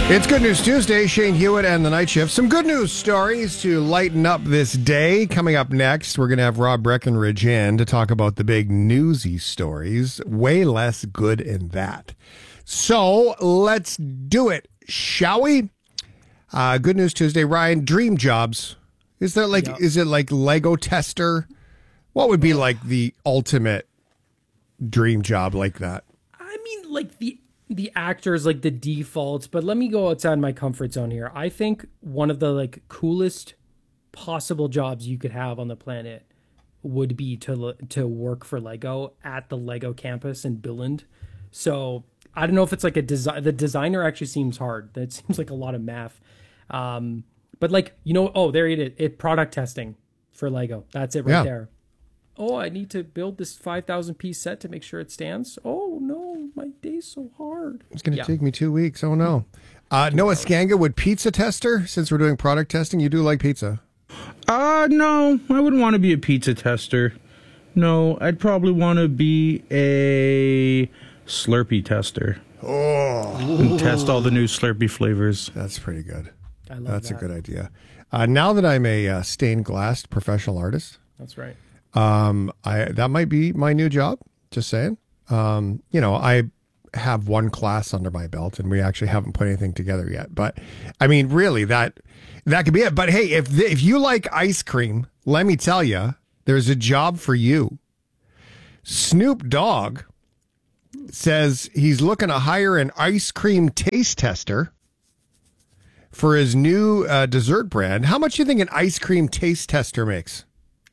It's Good News Tuesday. Shane Hewitt and the Night Shift. Some good news stories to lighten up this day. Coming up next, we're going to have Rob Breckenridge in to talk about the big newsy stories. Way less good in that. So let's do it, shall we? Good News Tuesday. Ryan, dream jobs. Is it like Lego tester? What would be like the ultimate dream job like that? I mean, like the actors, like the defaults, but let me go outside my comfort zone here. I think one of the like coolest possible jobs you could have on the planet would be to work for Lego at the Lego campus in Billund. So I don't know if it's like the designer actually seems hard. That seems like a lot of math. But like, there it is. It's product testing for Lego. That's it right there. Oh, I need to build this 5,000 piece set to make sure it stands. Oh no, my day's so hard. It's going to take me 2 weeks. Oh no. Noah Skanga, would pizza tester, since we're doing product testing, you do like pizza? No, I wouldn't want to be a pizza tester. No, I'd probably want to be a Slurpee tester. Oh. And test all the new Slurpee flavors. That's pretty good. I love That's that. a good idea. Now that I'm a stained glass professional artist. That's right. That might be my new job. Just saying. I have one class under my belt, and we actually haven't put anything together yet. But I mean, really, that could be it. But hey, if you like ice cream, let me tell you, there's a job for you. Snoop Dogg says he's looking to hire an ice cream taste tester for his new dessert brand. How much do you think an ice cream taste tester makes?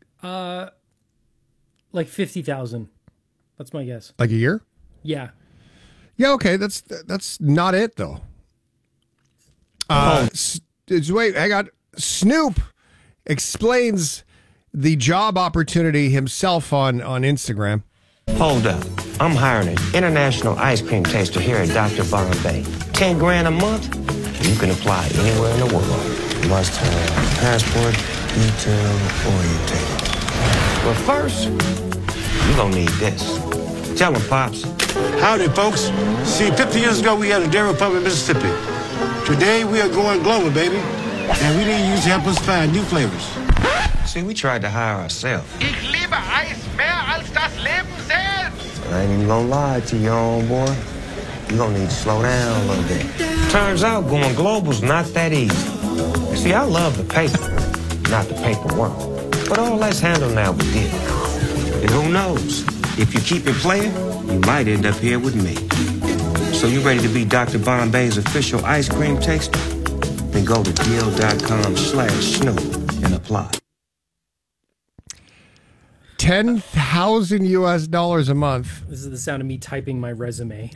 Like 50,000. That's my guess. Like a year? Yeah. Yeah, okay. That's not it, though. Wait, hang on. Snoop explains the job opportunity himself on Instagram. Hold up. I'm hiring an international ice cream taster here at Dr. Bombay. $10,000 a month? You can apply anywhere in the world. Must have passport, detail, or you take it. But first, you're gonna need this. Tell them, Pops. Howdy, folks. See, 50 years ago, we had a Dairy Republic, Mississippi. Today, we are going global, baby. And we need you to help us find new flavors. See, we tried to hire ourselves. Ich liebe Eis mehr als das Leben selbst. I ain't even gonna lie to you, old boy. You're gonna need to slow down a little bit. Turns out going global's not that easy. See, I love the paper, not the paperwork. But all that's handled now with deal. And who knows? If you keep it playing, you might end up here with me. So you ready to be Dr. Bombay's official ice cream taster? Then go to deal.com/Snoop and apply. $10,000 a month. This is the sound of me typing my resume.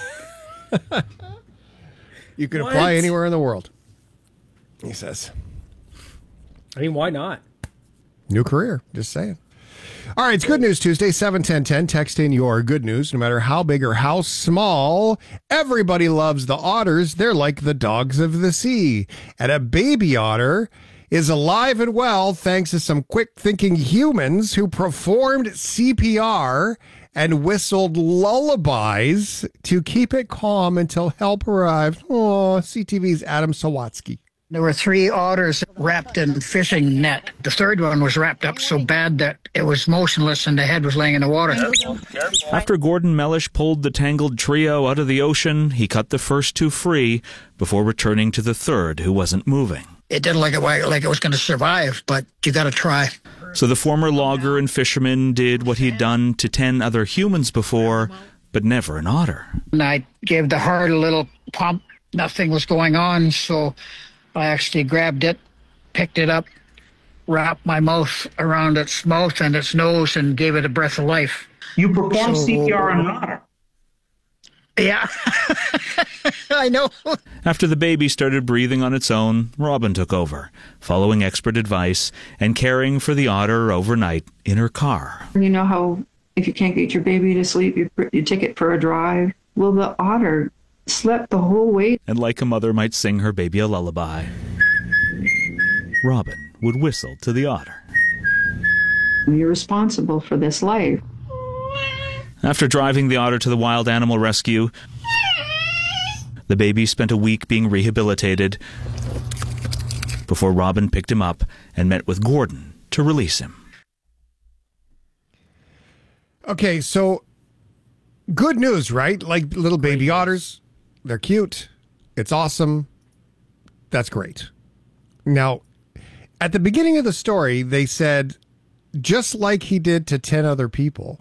You could What? apply anywhere in the world, he says. I mean, why not? New career, just saying. All right, it's Good News Tuesday, 71010. Text in your good news, no matter how big or how small. Everybody loves the otters. They're like the dogs of the sea. And a baby otter is alive and well thanks to some quick-thinking humans who performed CPR and whistled lullabies to keep it calm until help arrived. Oh, CTV's Adam Sawatsky. There were 3 otters wrapped in fishing net. The third one was wrapped up so bad that it was motionless and the head was laying in the water. After Gordon Mellish pulled the tangled trio out of the ocean, he cut the first 2 free before returning to the third, who wasn't moving. It didn't look like it was going to survive, but you got to try. So the former logger and fisherman did what he'd done to 10 other humans before, but never an otter. And I gave the heart a little pump. Nothing was going on, so I actually grabbed it, picked it up, wrapped my mouth around its mouth and its nose, and gave it a breath of life. You performed CPR on an otter. Yeah, I know. After the baby started breathing on its own, Robin took over, following expert advice and caring for the otter overnight in her car. You know how if you can't get your baby to sleep, you take it for a drive? Well, the otter slept the whole way. And like a mother might sing her baby a lullaby, Robin would whistle to the otter. You're responsible for this life. After driving the otter to the wild animal rescue, The baby spent a week being rehabilitated before Robin picked him up and met with Gordon to release him. Okay, so good news, right? Like little baby otters. They're cute. It's awesome. That's great. Now, at the beginning of the story, they said, just like he did to 10 other people.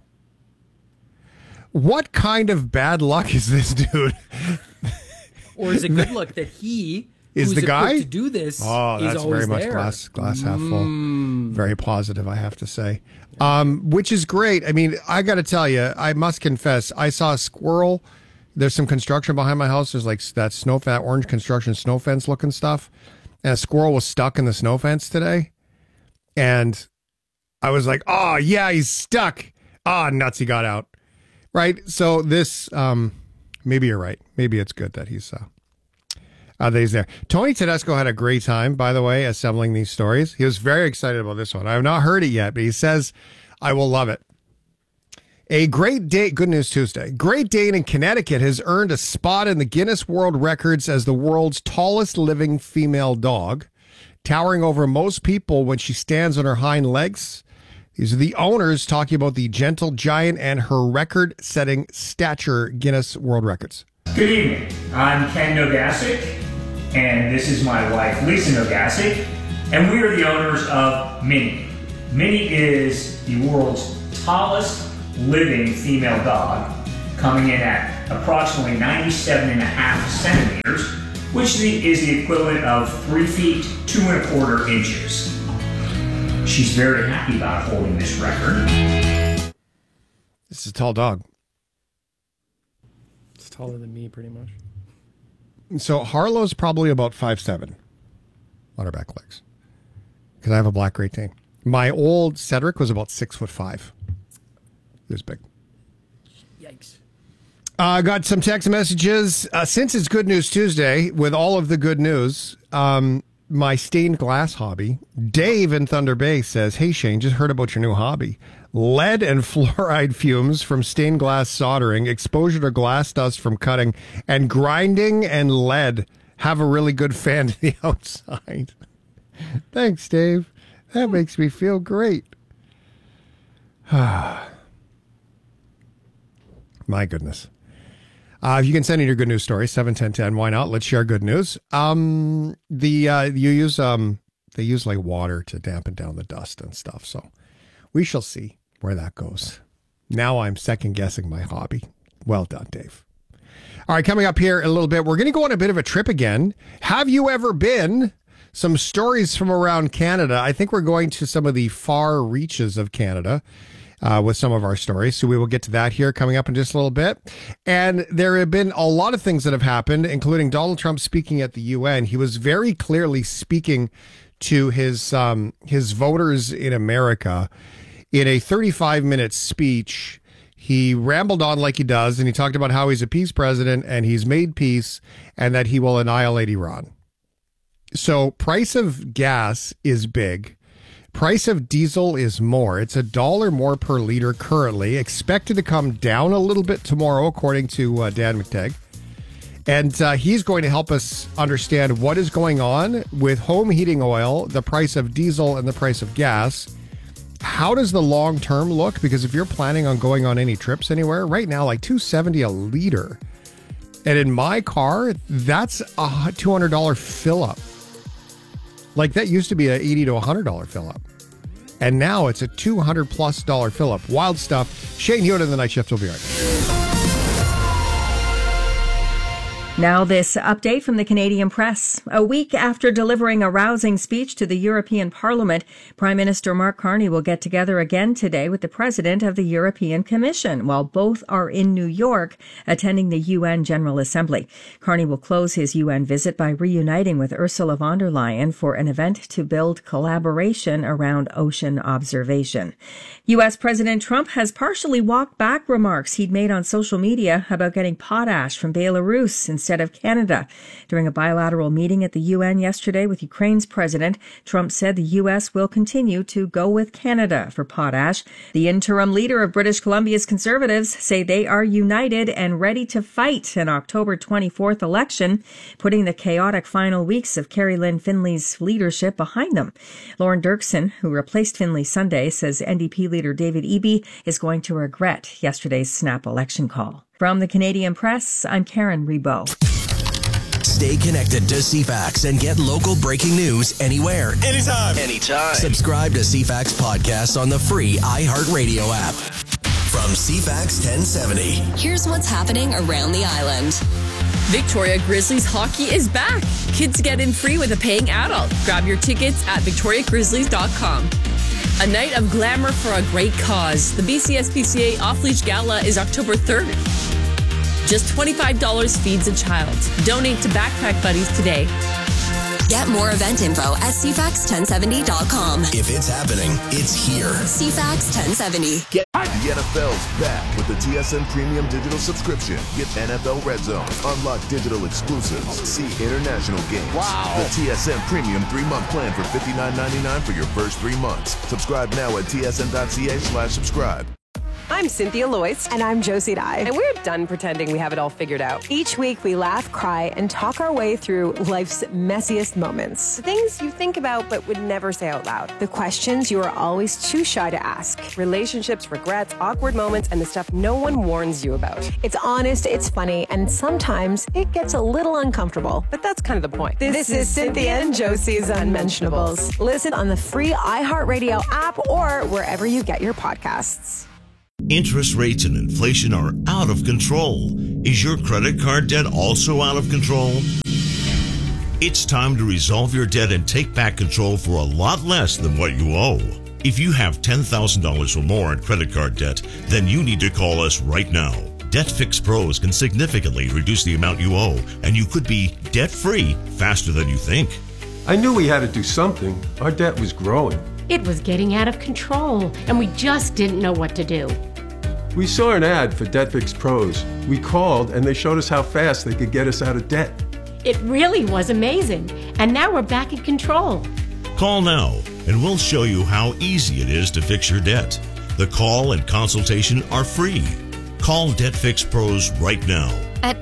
What kind of bad luck is this dude? Or is it good luck that he is who's the guy equipped to do this? Oh, is that's always very much there. glass half full. Very positive, I have to say. Which is great. I mean, I got to tell you, I must confess, I saw a squirrel. There's some construction behind my house. There's like that orange construction snow fence looking stuff. And a squirrel was stuck in the snow fence today. And I was like, oh, yeah, he's stuck. Ah, nuts, he got out. Right? So this, maybe you're right. Maybe it's good that he's there. Tony Tedesco had a great time, by the way, assembling these stories. He was very excited about this one. I have not heard it yet, but he says, I will love it. A great date, Good News Tuesday. Great Dane in Connecticut has earned a spot in the Guinness World Records as the world's tallest living female dog, towering over most people when she stands on her hind legs. These are the owners talking about the gentle giant and her record-setting stature Guinness World Records. Good evening. I'm Ken Nogasic, and this is my wife, Lisa Nogasic, and we are the owners of Minnie. Minnie is the world's tallest living female dog, coming in at approximately 97.5 centimeters, which is the equivalent of 3 feet, 2 1/4 inches. She's very happy about holding this record. This is a tall dog. It's taller than me, pretty much. So Harlow's probably about 5'7" on her back legs. Because I have a black Great Dane. My old Cedric was about 6'5". He was big. Yikes. I got some text messages. Since it's Good News Tuesday, with all of the good news, my stained glass hobby, Dave in Thunder Bay says, hey, Shane, just heard about your new hobby. Lead and fluoride fumes from stained glass soldering, exposure to glass dust from cutting, and grinding and lead have a really good fan to the outside. Thanks, Dave. That makes me feel great. My goodness. You can send in your good news story, 71010. Why not? Let's share good news. They use like water to dampen down the dust and stuff. So we shall see where that goes. Now I'm second guessing my hobby. Well done, Dave. All right, coming up here in a little bit, we're going to go on a bit of a trip again. Have you ever been? Some stories from around Canada. I think we're going to some of the far reaches of Canada. With some of our stories. So we will get to that here coming up in just a little bit. And there have been a lot of things that have happened, including Donald Trump speaking at the UN. He was very clearly speaking to his voters in America in a 35-minute speech. He rambled on like he does, and he talked about how he's a peace president and he's made peace and that he will annihilate Iran. So price of gas is big. Price of diesel is more. It's $1 more per liter currently, expected to come down a little bit tomorrow, according to Dan McTagg. And he's going to help us understand what is going on with home heating oil, the price of diesel, and the price of gas. How does the long term look? Because if you're planning on going on any trips anywhere, right now, like $2.70 a liter. And in my car, that's a $200 fill up. Like that used to be an $80 to $100 fill up. And now it's a $200+ fill up. Wild stuff. Shane Hewitt in the Night Shift will be right back. Now this update from the Canadian press. A week after delivering a rousing speech to the European Parliament, Prime Minister Mark Carney will get together again today with the President of the European Commission, while both are in New York attending the UN General Assembly. Carney will close his UN visit by reuniting with Ursula von der Leyen for an event to build collaboration around ocean observation. U.S. President Trump has partially walked back remarks he'd made on social media about getting potash from Belarus in instead of Canada. During a bilateral meeting at the UN yesterday with Ukraine's president, Trump said the U.S. will continue to go with Canada for potash. The interim leader of British Columbia's Conservatives say they are united and ready to fight an October 24th election, putting the chaotic final weeks of Carrie Lynn Finley's leadership behind them. Lauren Dirksen, who replaced Finley Sunday, says NDP leader David Eby is going to regret yesterday's snap election call. From the Canadian Press, I'm Karen Rebo. Stay connected to CFAX and get local breaking news anywhere, anytime. Subscribe to CFAX Podcast on the free iHeartRadio app. From CFAX 1070. Here's what's happening around the island. Victoria Grizzlies hockey is back. Kids get in free with a paying adult. Grab your tickets at victoriagrizzlies.com. A night of glamour for a great cause. The BCSPCA Off-Leash Gala is October 3rd. Just $25 feeds a child. Donate to Backpack Buddies today. Get more event info at CFAX1070.com. If it's happening, it's here. CFAX 1070. The NFL's back with the TSN Premium Digital Subscription. Get NFL Red Zone, unlock digital exclusives, see international games. Wow. The TSN Premium 3-month plan for $59.99 for your first 3 months. Subscribe now at tsn.ca/subscribe. I'm Cynthia Loyce. And I'm Josie Dye. And we're done pretending we have it all figured out. Each week we laugh, cry, and talk our way through life's messiest moments. The things you think about but would never say out loud. The questions you are always too shy to ask. Relationships, regrets, awkward moments, and the stuff no one warns you about. It's honest, it's funny, and sometimes it gets a little uncomfortable. But that's kind of the point. This is Cynthia and Josie's Unmentionables. Listen on the free iHeartRadio app or wherever you get your podcasts. Interest rates and inflation are out of control. Is your credit card debt also out of control? It's time to resolve your debt and take back control for a lot less than what you owe. If you have $10,000 or more in credit card debt, then you need to call us right now. Debt Fix Pros can significantly reduce the amount you owe, and you could be debt-free faster than you think. I knew we had to do something. Our debt was growing. It was getting out of control, and we just didn't know what to do. We saw an ad for Debt Fix Pros. We called, and they showed us how fast they could get us out of debt. It really was amazing, and now we're back in control. Call now, and we'll show you how easy it is to fix your debt. The call and consultation are free. Call Debt Fix Pros right now. At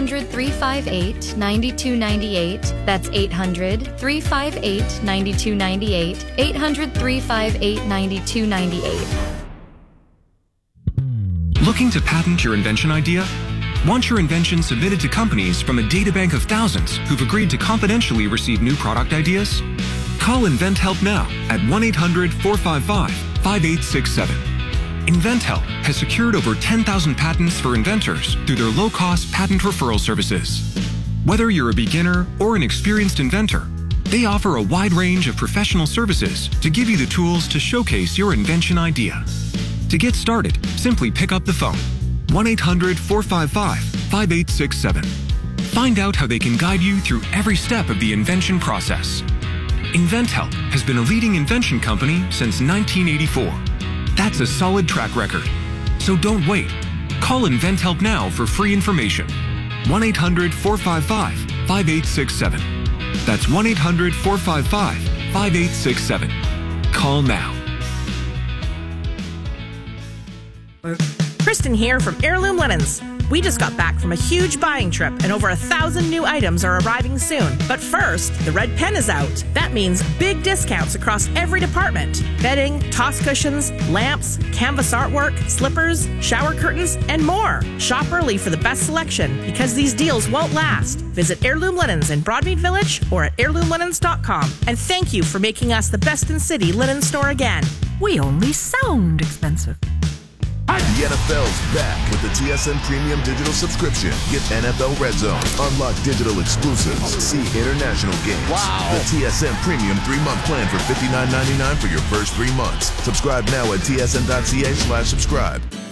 800-358-9298. That's 800-358-9298. 800-358-9298. Looking to patent your invention idea? Want your invention submitted to companies from a databank of thousands who've agreed to confidentially receive new product ideas? Call InventHelp now at 1-800-455-5867. InventHelp has secured over 10,000 patents for inventors through their low-cost patent referral services. Whether you're a beginner or an experienced inventor, they offer a wide range of professional services to give you the tools to showcase your invention idea. To get started, simply pick up the phone, 1-800-455-5867. Find out how they can guide you through every step of the invention process. InventHelp has been a leading invention company since 1984. That's a solid track record. So don't wait. Call InventHelp now for free information. 1-800-455-5867. That's 1-800-455-5867. Call now. Kristen here from Heirloom Linens. We just got back from a huge buying trip and over 1,000 new items are arriving soon. But first, the red pen is out. That means big discounts across every department. Bedding, toss cushions, lamps, canvas artwork, slippers, shower curtains, and more. Shop early for the best selection because these deals won't last. Visit Heirloom Linens in Broadmead Village or at heirloomlinens.com. And thank you for making us the best in city linen store again. We only sound expensive. The NFL's back with the TSN Premium Digital Subscription. Get NFL Red Zone, unlock digital exclusives, see international games. Wow. The TSN Premium 3-month plan for $59.99 for your first 3 months. Subscribe now at tsn.ca/subscribe.